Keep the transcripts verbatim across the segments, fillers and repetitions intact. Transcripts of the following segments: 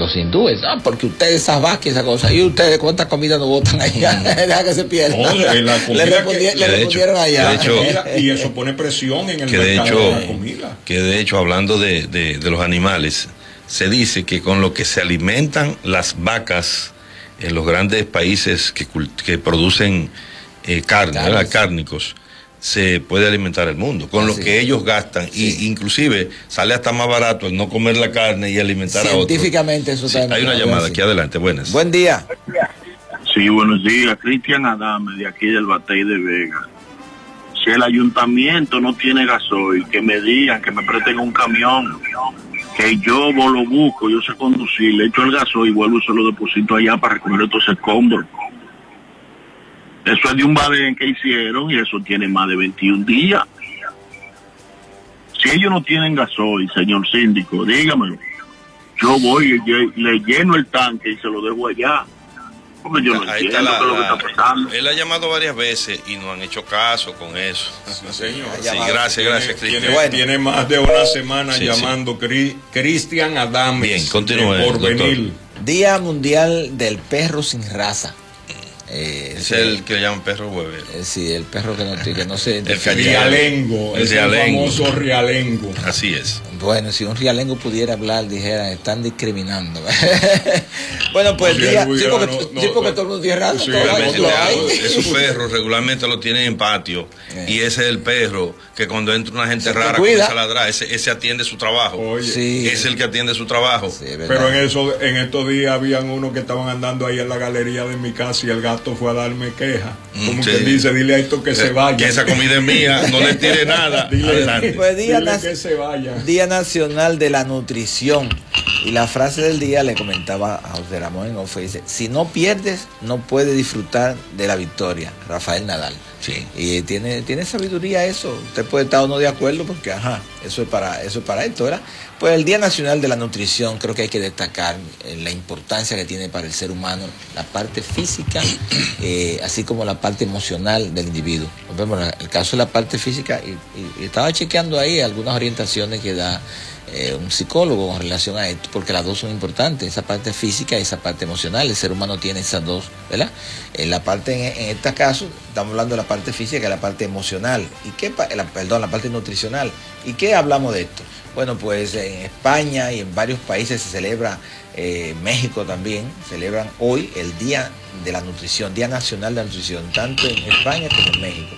los hindúes, ah, porque ustedes esas vacas y esa cosa, y ustedes cuánta comida no botan allá, deja que se pierda. No, la comida le, respondi que, le respondieron hecho, allá. De hecho, y eso pone presión en el que mercado de, hecho, de la comida. Que de hecho, hablando de, de, de los animales, se dice que con lo que se alimentan las vacas en los grandes países que, que producen eh, carne, ¿verdad? Cárnicos, se puede alimentar el mundo con Así lo que es. ellos gastan, sí. y inclusive sale hasta más barato el no comer la carne y alimentar a otros. Científicamente eso sí, hay una llamada aquí, adelante, buenas. Buen día. Sí, buenos días, Cristian Adame, de aquí del Batey de Vega. Si el ayuntamiento no tiene gasoil, que me digan, que me presten un camión, que yo lo busco, yo sé conducir, le echo el gasoil y vuelvo y se lo deposito allá para recoger todos esos escombros. Eso es de un badén que hicieron y eso tiene más de veintiún días. Si ellos no tienen gasoil, señor síndico, dígamelo. Yo voy y le lleno el tanque y se lo dejo allá. Porque yo no Ahí entiendo está la, qué es lo que la, está pasando. Él ha llamado varias veces y no han hecho caso con eso. Sí, señor. Sí, gracias, gracias, Cristian. Tiene, bueno. tiene más de una semana sí, llamando sí. Cristian Adame. Bien, continúe, por venir. Día Mundial del Perro Sin Raza. Eh, es el que llaman perro huevero. Eh, sí, el perro que no, que no se... el rialengo, el, es rialengo. el famoso rialengo. Así es. Bueno, si un rialengo pudiera hablar, dijera, están discriminando. Bueno, pues no, el día... sí, porque, no, no, sí, porque no, todo el mundo tiene raza. Sí, esos perros regularmente lo tienen en patio. Eh. Y ese es el perro que cuando entra una gente rara comienza a ladrar. Ese, ese atiende su trabajo. Oye, sí. Es el que atiende su trabajo. Sí, pero en, eso, en estos días habían unos que estaban andando ahí en la galería de mi casa y el gato fue a darme queja. Como sí. que dice, dile a esto que eh, se vaya. Que esa comida es mía, no le tire nada. Dile, adelante. Pues día, dile que se vaya. Día Nacional de la Nutrición. Y la frase del día le comentaba a José Ramón en Ofe, dice, si no pierdes, no puedes disfrutar de la victoria. Rafael Nadal. Sí. Y tiene, tiene sabiduría eso. Usted puede estar o no de acuerdo porque, ajá, eso es para, eso es para esto, ¿verdad? Pues el Día Nacional de la Nutrición, creo que hay que destacar eh, la importancia que tiene para el ser humano, la parte física, eh, así como la parte emocional del individuo. Nos vemos el caso de la parte física, y, y, y estaba chequeando ahí algunas orientaciones que da Eh, un psicólogo con relación a esto, porque las dos son importantes, esa parte física y esa parte emocional. El ser humano tiene esas dos, ¿verdad? En la parte, en, en este caso, estamos hablando de la parte física y la parte emocional. ¿Y qué, la, perdón, la parte nutricional? ¿Y qué hablamos de esto? Bueno, pues en España y en varios países se celebra, eh, México también, celebran hoy el Día de la Nutrición, Día Nacional de la Nutrición, tanto en España como en México.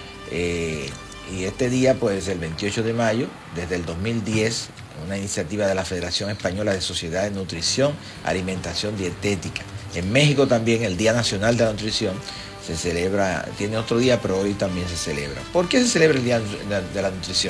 Eh, y este día, pues el veintiocho de mayo, desde el dos mil diez, una iniciativa de la Federación Española de Sociedades de Nutrición, Alimentación Dietética. En México también el Día Nacional de la Nutrición se celebra, tiene otro día, pero hoy también se celebra. ¿Por qué se celebra el Día de la Nutrición?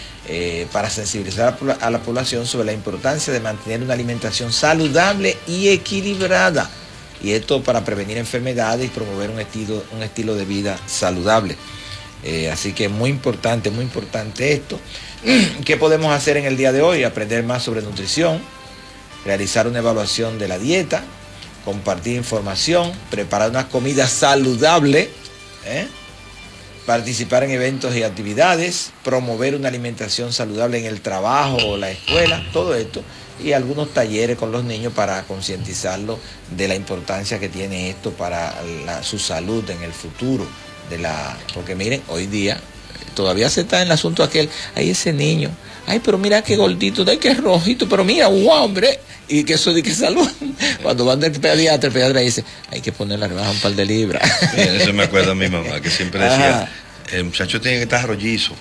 Eh, para sensibilizar a la población sobre la importancia de mantener una alimentación saludable y equilibrada. Y esto para prevenir enfermedades y promover un estilo, un estilo de vida saludable. Eh, así que es muy importante, muy importante esto. ¿Qué podemos hacer en el día de hoy? Aprender más sobre nutrición, realizar una evaluación de la dieta, compartir información, preparar una comida saludable, ¿eh? participar en eventos y actividades, promover una alimentación saludable en el trabajo o la escuela, todo esto, y algunos talleres con los niños para concientizarlos de la importancia que tiene esto para la, su salud en el futuro. De la, porque miren, hoy día todavía se está en el asunto aquel, ay, ese niño, ay, pero mira qué gordito, ay, qué rojito, pero mira, wow, hombre, y que eso de que salud. Cuando van del pediatra, el pediatra dice, hay que ponerle a rebajar un par de libras. Sí, eso me acuerda a mi mamá, que siempre decía, ajá, el muchacho tiene que estar rollizo.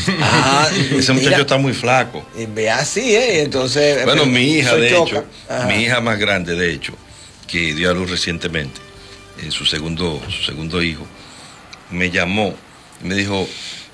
Ah, ese muchacho mira, está muy flaco. Ve así, ¿eh? Entonces, bueno, mi hija, de choca. hecho, ajá, mi hija más grande, de hecho, que dio a luz recientemente, en su segundo, su segundo hijo, me llamó y me dijo,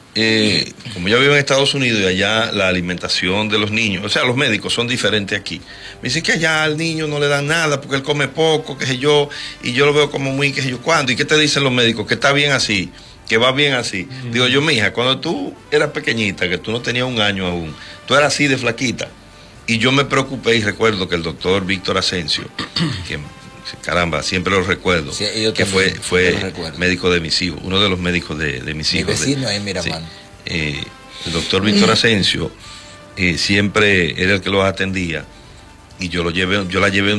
eh, como yo vivo en Estados Unidos y allá la alimentación de los niños, o sea, los médicos son diferentes aquí. Me dice que allá al niño no le dan nada porque él come poco, qué sé yo, y yo lo veo como muy, qué sé yo, ¿cuándo? ¿Y qué te dicen los médicos? Que está bien así, que va bien así. Mm. Digo yo, mija, cuando tú eras pequeñita, que tú no tenías un año aún, tú eras así de flaquita. Y yo me preocupé y recuerdo que el doctor Víctor Asensio, que caramba, siempre lo recuerdo, sí, que fue, fue médico de mis hijos, uno de los médicos de, de mis hijos. Mi vecino de, ahí, mira, sí, eh, el doctor Víctor Asensio eh, siempre era el que los atendía y yo lo llevé, yo la llevé